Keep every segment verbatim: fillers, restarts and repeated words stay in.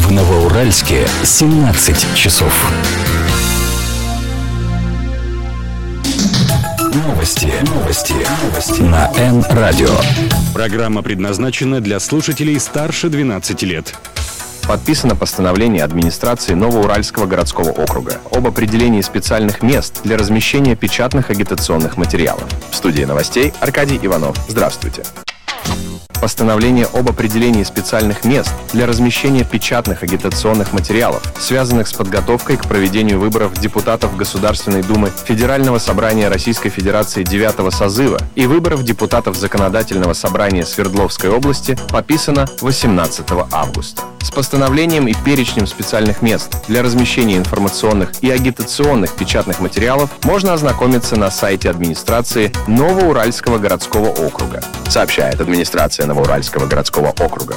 В Новоуральске семнадцать часов. Новости, новости, новости на Н-радио. Программа предназначена для слушателей старше двенадцати лет. Подписано постановление администрации Новоуральского городского округа об определении специальных мест для размещения печатных агитационных материалов. В студии новостей Аркадий Иванов. Здравствуйте. Постановление об определении специальных мест для размещения печатных агитационных материалов, связанных с подготовкой к проведению выборов депутатов Государственной Думы Федерального собрания Российской Федерации девятого созыва и выборов депутатов Законодательного собрания Свердловской области, подписано восемнадцатого августа. С постановлением и перечнем специальных мест для размещения информационных и агитационных печатных материалов можно ознакомиться на сайте администрации Новоуральского городского округа, сообщает администрация Новоуральского городского округа.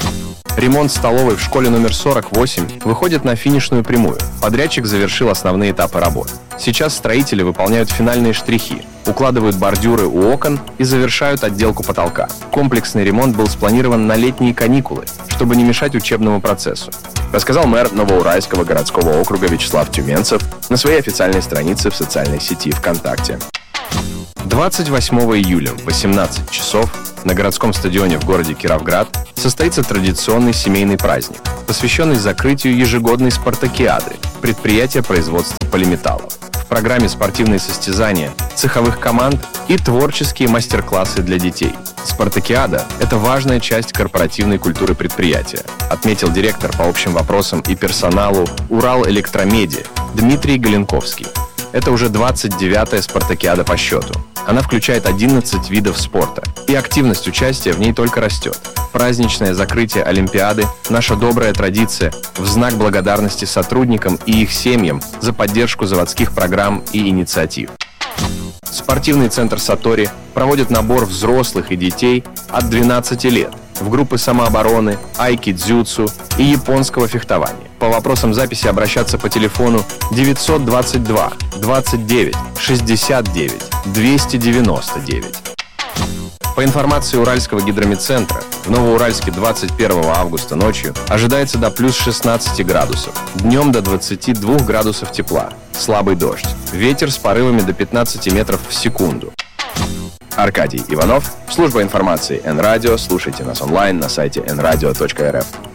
Ремонт столовой в школе номер сорок восемь выходит на финишную прямую. Подрядчик завершил основные этапы работ. Сейчас строители выполняют финальные штрихи, укладывают бордюры у окон и завершают отделку потолка. Комплексный ремонт был спланирован на летние каникулы, чтобы не мешать учебному процессу, рассказал мэр Новоуральского городского округа Вячеслав Тюменцев на своей официальной странице в социальной сети ВКонтакте. двадцать восьмого июля в восемнадцать часов на городском стадионе в городе Кировград состоится традиционный семейный праздник, посвященный закрытию ежегодной спартакиады предприятия производства полиметаллов. В программе спортивные состязания, цеховых команд и творческие мастер-классы для детей. Спартакиада – это важная часть корпоративной культуры предприятия, отметил директор по общим вопросам и персоналу Урал-Электромеди Дмитрий Галенковский. Это уже двадцать девятая спартакиада по счету. Она включает одиннадцать видов спорта, и активность участия в ней только растет. Праздничное закрытие Олимпиады – наша добрая традиция в знак благодарности сотрудникам и их семьям за поддержку заводских программ и инициатив. Спортивный центр «Сатори» проводит набор взрослых и детей от двенадцати лет в группы самообороны, айки-дзюцу и японского фехтования. По вопросам записи обращаться по телефону девятьсот двадцать два двадцать девять шестьдесят девять двести девяносто девять. По информации Уральского гидромедцентра, в Новоуральске двадцать первого августа ночью ожидается до плюс шестнадцати градусов, днем до двадцати двух градусов тепла, слабый дождь, ветер с порывами до пятнадцати метров в секунду. Аркадий Иванов, служба информации Н-радио, слушайте нас онлайн на сайте эн радио точка эр эф.